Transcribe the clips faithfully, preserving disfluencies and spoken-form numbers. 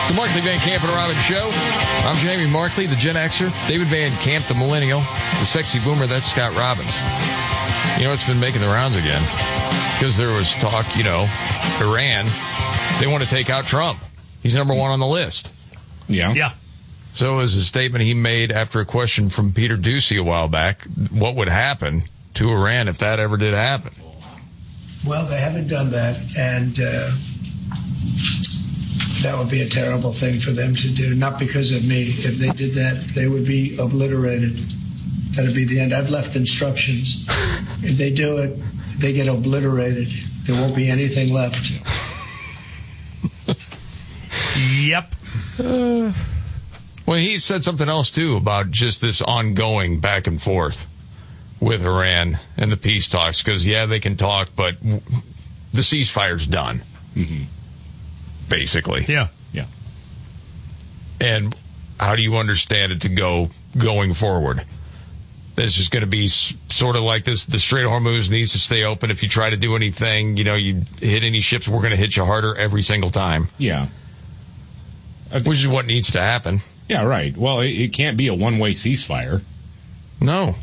The Markley Van Camp and Robbins Show. I'm Jamie Markley, the Gen Xer. David Van Camp, the Millennial. The Sexy Boomer, that's Scott Robbins. You know, it's been making the rounds again. Because there was talk, you know, Iran, they want to take out Trump. He's number one on the list. Yeah. Yeah. So it was a statement he made after a question from Peter Doocy a while back. What would happen to Iran if that ever did happen? Well, they haven't done that, and uh, that would be a terrible thing for them to do. Not because of me. If they did that, they would be obliterated. That would be the end. I've left instructions. If they do it, they get obliterated. There won't be anything left. Yep. Uh, well, he said something else, too, about just this ongoing back and forth with Iran and the peace talks. Because, yeah, they can talk, but the ceasefire's done. Mm-hmm. Basically. Yeah. Yeah. And how do you understand it to go going forward? This is going to be sort of like this. The Strait of Hormuz needs to stay open. If you try to do anything, you know, you hit any ships, we're going to hit you harder every single time. Yeah. Which is what needs to happen. Yeah, right. Well, it, it can't be a one-way ceasefire. No.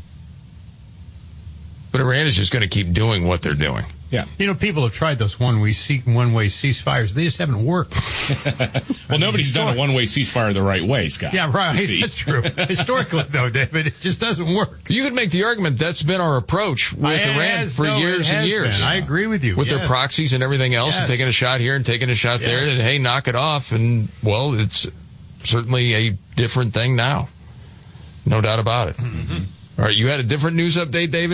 But Iran is just going to keep doing what they're doing. Yeah. You know, people have tried those one-way one-way ceasefires. They just haven't worked. Well, nobody's done a one-way ceasefire the right way, Scott. Yeah, right. That's true. Historically, though, David, it just doesn't work. You could make the argument that's been our approach with It Iran has, for no, years it and has years. been. I agree with you. With yes. their proxies and everything else, Yes. and taking a shot here and taking a shot yes. there, and hey, knock it off. And, well, it's certainly a different thing now. No doubt about it. Mm-hmm. All right, you had a different news update, David?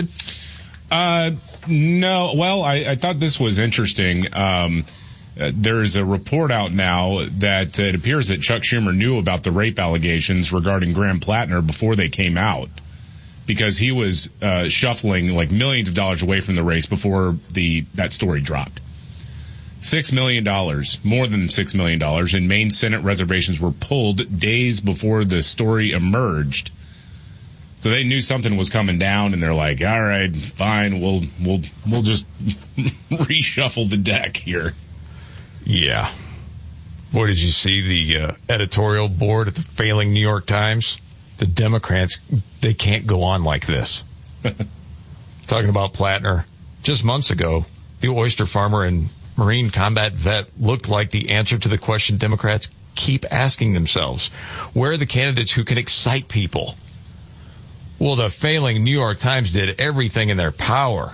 Uh, no. Well, I, I thought this was interesting. Um, uh, there's a report out now that uh, it appears that Chuck Schumer knew about the rape allegations regarding Graham Plattner before they came out, because he was uh, shuffling like millions of dollars away from the race before the that story dropped. Six million dollars, more than six million dollars, in Maine Senate reservations were pulled days before the story emerged. So they knew something was coming down, and they're like, "All right, fine, we'll we'll we'll just reshuffle the deck here." Yeah. Boy, did you see the uh, editorial board at the failing New York Times? The Democrats, they can't go on like this. Talking about Plattner, just months ago, the oyster farmer and Marine combat vet looked like the answer to the question Democrats keep asking themselves: where are the candidates who can excite people? Well, the failing New York Times did everything in their power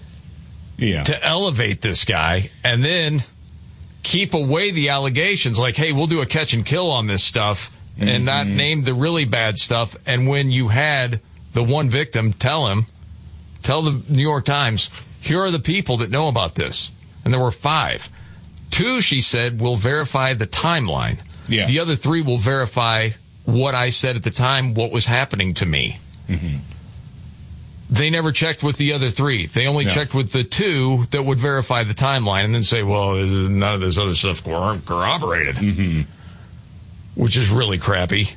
yeah. to elevate this guy and then keep away the allegations like, hey, we'll do a catch and kill on this stuff mm-hmm. and not name the really bad stuff. And when you had the one victim, tell him, tell the New York Times, here are the people that know about this. And there were five. Two, she said, will verify the timeline. Yeah. The other three will verify what I said at the time, what was happening to me. Mm-hmm. They never checked with the other three. They only no. checked with the two that would verify the timeline and then say, well, none of this other stuff corroborated, mm-hmm. which is really crappy.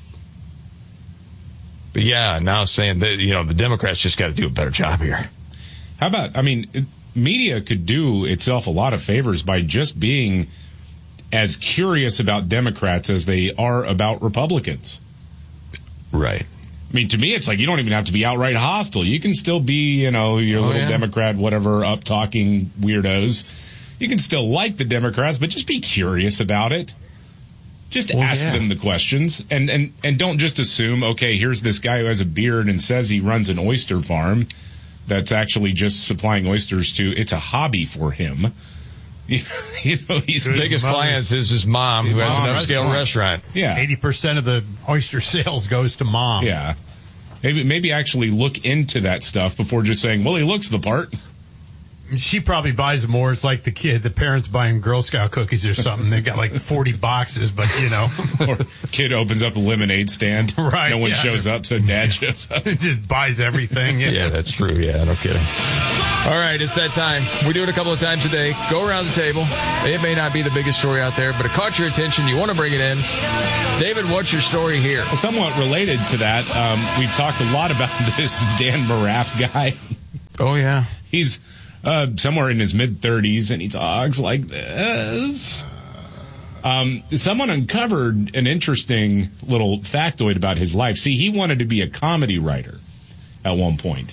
But yeah, now saying that, you know, the Democrats just got to do a better job here. How about, I mean, it, media could do itself a lot of favors by just being as curious about Democrats as they are about Republicans. Right. I mean, to me, it's like you don't even have to be outright hostile. You can still be, you know, your oh, little yeah. Democrat, whatever, up-talking weirdos. You can still like the Democrats, but just be curious about it. Just well, ask yeah. them the questions, and, and, and don't just assume, okay, here's this guy who has a beard and says he runs an oyster farm that's actually just supplying oysters to, it's a hobby for him. You know, he's his biggest client is his mom, who has an upscale restaurant. Yeah, eighty percent of the oyster sales goes to mom. Yeah, maybe maybe actually look into that stuff before just saying, "Well, he looks the part." She probably buys more. It's like the kid, the parents buying Girl Scout cookies or something. They got like forty boxes, but you know, or kid opens up a lemonade stand. Right, no one yeah. shows up, so dad shows up. Just buys everything. Yeah. Yeah, that's true. Yeah, no kidding. All right, it's that time. We do it a couple of times a day. Go around the table. It may not be the biggest story out there, but it caught your attention. You want to bring it in. David, what's your story here? Well, somewhat related to that, um, we've talked a lot about this Dan Moraff guy. Oh, yeah. He's uh, somewhere in his mid-thirties, and he talks like this. Um, someone uncovered an interesting little factoid about his life. See, he wanted to be a comedy writer at one point.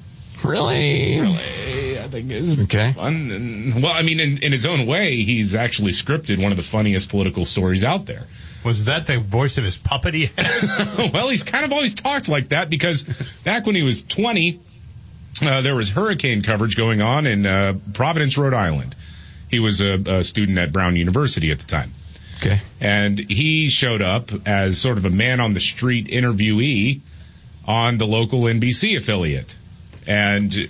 Really? Really? I think it's Okay. fun. And, well, I mean, in, in his own way, he's actually scripted one of the funniest political stories out there. Was that the voice of his puppet he had? Well, he's kind of always talked like that because back when he was twenty, uh, there was hurricane coverage going on in uh, Providence, Rhode Island. He was a, a student at Brown University at the time. Okay. And he showed up as sort of a man-on-the-street interviewee on the local N B C affiliate. And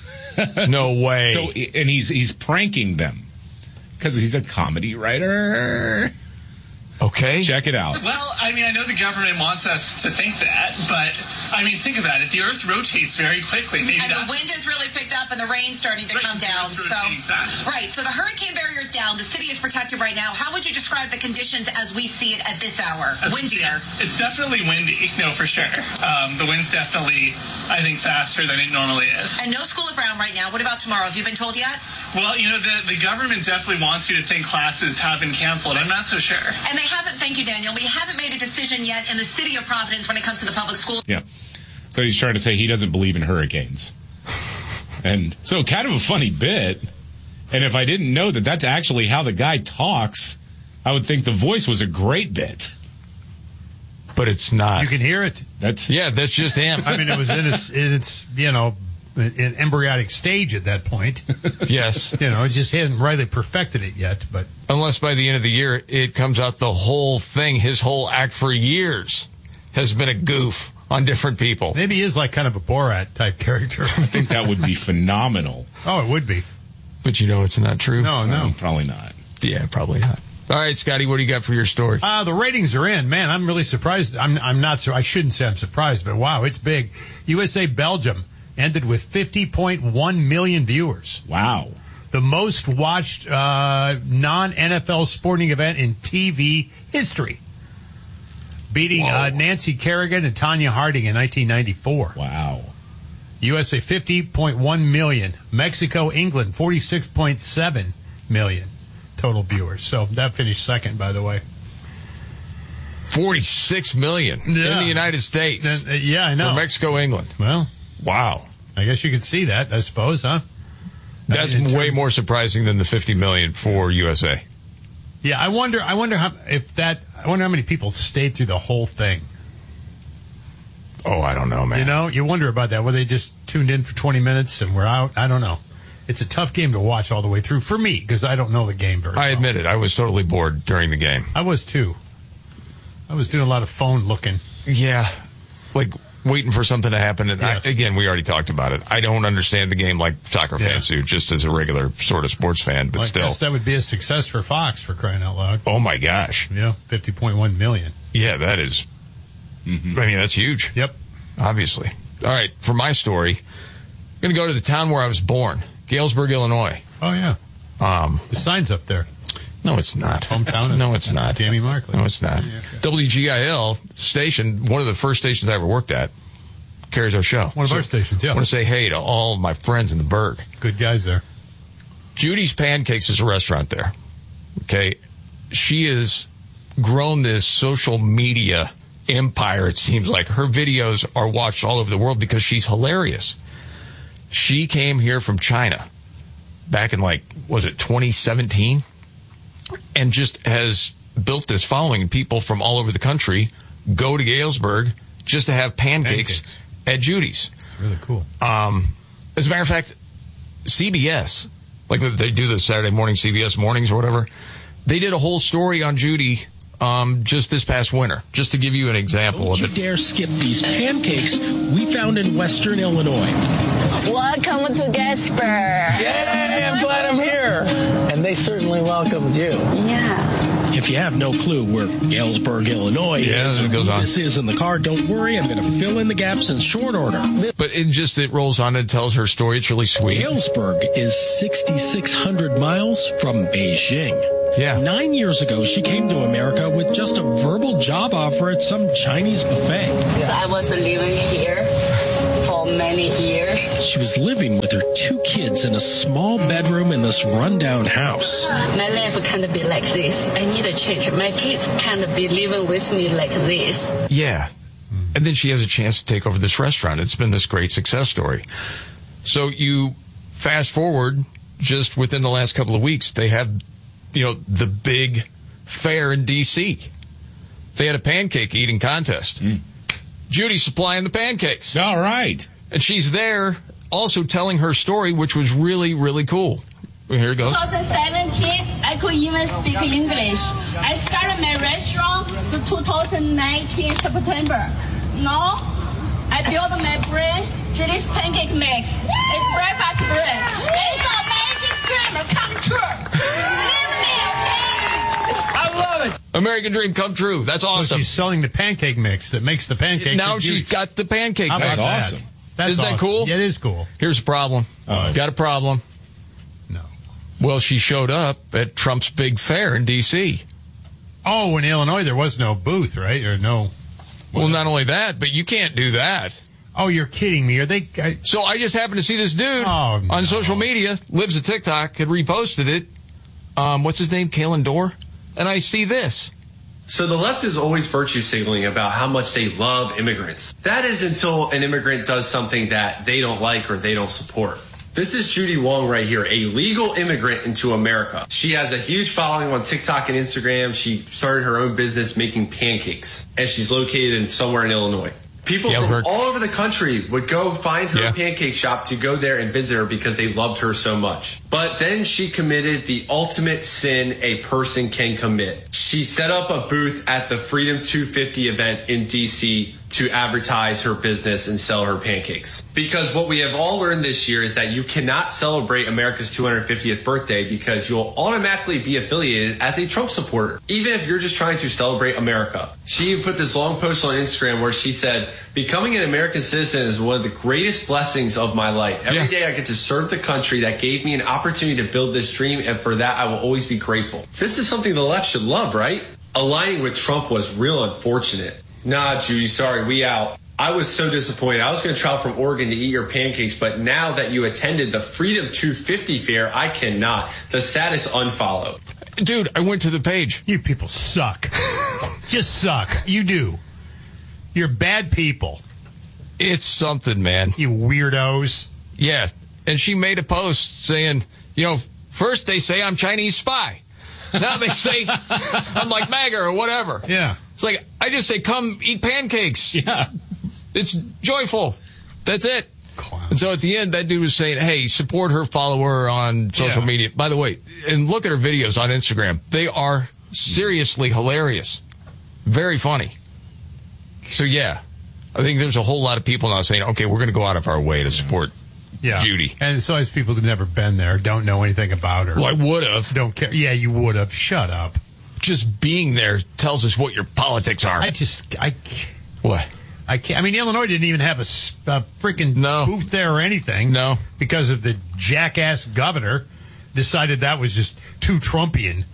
No way. so, and he's he's pranking them because he's a comedy writer. Okay. Check it out. Well, I mean, I know the government wants us to think that, but, I mean, think about it. The Earth rotates very quickly. Maybe And the that's wind has really picked up and the rain's starting to Right, come the down. Earth's So, rotating fast. right. So the hurricane barrier is down. The city is protected right now. How would you describe the conditions as we see it at this hour? As- Windier. It's definitely windy, no, for sure. Um, the wind's definitely, I think, faster than it normally is. And no school at Brown right now. What about tomorrow? Have you been told yet? Well, you know, the, the government definitely wants you to think classes have been canceled. I'm not so sure. And they haven't, thank you, Daniel, we haven't made a decision yet in the city of Providence when it comes to the public school. Yeah. So he's trying to say he doesn't believe in hurricanes. And so kind of a funny bit. And if I didn't know that that's actually how the guy talks, I would think the voice was a great bit. But it's not. You can hear it. That's Yeah, that's just him. I mean, it was in its, in its you know, in embryonic stage at that point. Yes. You know, it just hadn't really perfected it yet, but Unless by the end of the year, it comes out the whole thing, his whole act for years has been a goof on different people. maybe he is like kind of a Borat type character. I think that would be phenomenal. Oh, it would be. But you know it's not true? No, no. Um, probably not. Yeah, probably not. All right, Scotty, what do you got for your story? Uh, the ratings are in. Man, I'm really surprised. I'm, I'm not so, I shouldn't say I'm surprised, but wow, it's big. U S A Belgium ended with fifty point one million viewers. Wow. The most watched uh, non-N F L sporting event in T V history. Beating uh, Nancy Kerrigan and Tanya Harding in nineteen ninety-four. Wow. U S A fifty point one million. Mexico, England forty-six point seven million total viewers. So that finished second, by the way. forty-six million Yeah. in the United States. Uh, yeah, I know. For Mexico, England. Well, Wow. I guess you could see that, I suppose, huh? That's in way terms- more surprising than the fifty million for U S A. Yeah, I wonder. I wonder how if that. I wonder how many people stayed through the whole thing. Oh, I don't know, man. You know, you wonder about that. Whether they just tuned in for twenty minutes and we're out. I don't know. It's a tough game to watch all the way through for me because I don't know the game very well. I admit it. I was totally bored during the game. I was too. I was doing a lot of phone looking. Yeah. Like waiting for something to happen. And Yes. I, again, we already talked about it. I don't understand the game like soccer Yeah. fans do, just as a regular sort of sports fan, but I still. guess that would be a success for Fox for crying out loud. Oh, my gosh. Yeah, fifty point one million. Yeah, that is. Mm-hmm. I mean, that's huge. Yep. Obviously. All right. For my story, I'm going to go to the town where I was born, Galesburg, Illinois. Oh yeah. Um, The sign's up there. no, it's not. Hometown. No, it's not. Tammy Markley. No, it's not. W G I L station, one of the first stations I ever worked at, carries our show. One of So our stations. Yeah. I want to say hey to all my friends in the Berg. Good guys there. Judy's Pancakes is a restaurant there. Okay. She has grown this social media empire, it seems like. Her videos are watched all over the world because she's hilarious. She came here from China back in, like, was it twenty seventeen? And just has built this following. People from all over the country go to Galesburg just to have pancakes, Pancakes. at Judy's. It's really cool. Um, as a matter of fact, C B S, like they do the Saturday morning C B S mornings or whatever, they did a whole story on Judy um, just this past winter, just to give you an example Don't you of it. dare skip these pancakes we found in Western Illinois. Welcome to Gasper. Yay, I'm glad I'm here. And they certainly welcomed you. Yeah. If you have no clue where Galesburg, Illinois Yeah, is, it or goes who on. this is in the car, don't worry. I'm going to fill in the gaps in short order. But it just, it rolls on and tells her story. It's really sweet. Galesburg is sixty-six hundred miles from Beijing. Yeah. Nine years ago, she came to America with just a verbal job offer at some Chinese buffet. So I was living here for many years. She was living with her two kids in a small bedroom in this rundown house. My life can't be like this. I need a change. My kids can't be living with me like this. Yeah. And then she has a chance to take over this restaurant. It's been this great success story. So you fast forward just within the last couple of weeks, they had, you know, the big fair in D C. They had a pancake eating contest. Mm. Judy's supplying the pancakes. All right. And she's there also telling her story, which was really, really cool. Here it goes. twenty seventeen, I could even speak English. I started my restaurant in two thousand nineteen September. Now, I built my brand, Judy's Pancake Mix. It's breakfast bread. It's an American dream come true. Believe me, okay? I love it. American dream come true. That's awesome. So she's selling the pancake mix that makes the pancake. Now she's got the pancake How mix. about That's that? awesome. That's Isn't that awesome. cool? Yeah, it is cool. Here's the problem. Oh. Got a problem. No. Well, she showed up at Trump's big fair in D C. Oh, in Illinois, there was no booth, right? Or no. Well, not only that, but you can't do that. Oh, you're kidding me. Are they? I, So I just happened to see this dude Oh, no. on social media, lives a TikTok, had reposted it. Um, what's his name? Kalen Dorr. And I see this. So the left is always virtue signaling about how much they love immigrants. That is until an immigrant does something that they don't like or they don't support. This is Judy Wong right here, a legal immigrant into America. She has a huge following on TikTok and Instagram. She started her own business making pancakes, and she's located in somewhere in Illinois. People Yeah, from her- all over the country would go find her Yeah. pancake shop to go there and visit her because they loved her so much. But then she committed the ultimate sin a person can commit. She set up a booth at the Freedom two fifty event in D C to advertise her business and sell her pancakes. Because what we have all learned this year is that you cannot celebrate America's two hundred fiftieth birthday because you'll automatically be affiliated as a Trump supporter, even if you're just trying to celebrate America. She even put this long post on Instagram where she said, becoming an American citizen is one of the greatest blessings of my life. Every Yeah. day I get to serve the country that gave me an opportunity to build this dream, and for that I will always be grateful. This is something the left should love, right? Aligning with Trump was real unfortunate. Nah, Judy, sorry, we out. I was so disappointed. I was going to travel from Oregon to eat your pancakes, but now that you attended the Freedom two fifty fair, I cannot. The saddest unfollow. Dude, I went to the page. you people suck. Just suck. You do. You're bad people. It's something, man. You weirdos. Yeah. And she made a post saying, you know, first they say I'm Chinese spy. Now they say I'm like MAGA or whatever. Yeah. It's like, I just say, come eat pancakes. Yeah. It's joyful. That's it. Clowns. And so at the end, that dude was saying, hey, support her, follow her on social Yeah. media. By the way, and look at her videos on Instagram. They are seriously hilarious. Very funny. So, yeah, I think there's a whole lot of people now saying, okay, we're going to go out of our way to support Yeah. Judy. And so as people who've never been there, don't know anything about her. Well, I would have. Don't care. Yeah, you would have. Shut up. Just being there tells us what your politics are. I just, I, What? I can't. I mean, Illinois didn't even have a, s- a freaking No. booth there or anything. No. Because of the jackass governor decided that was just too Trumpian.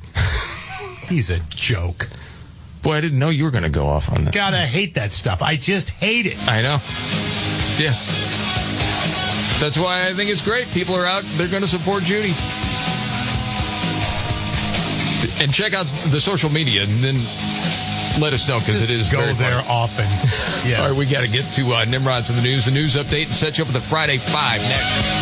He's a joke. Boy, I didn't know you were going to go off on that. God, I hate that stuff. I just hate it. I know. Yeah. That's why I think it's great. People are out. They're going to support Judy. And check out the social media and then let us know because it is Go very there fun. often. Yeah. All right, we got to get to uh, Nimrod's in the news, the news update, and set you up with the Friday Five next.